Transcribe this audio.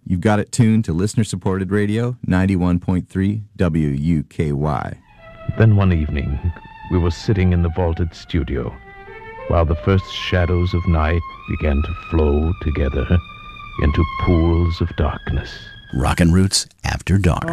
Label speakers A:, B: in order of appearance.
A: You've got it tuned to listener-supported radio, 91.3 WUKY.
B: Then one evening, we were sitting in the vaulted studio, while the first shadows of night began to flow together into pools of darkness.
C: Rockin' Roots After Dark.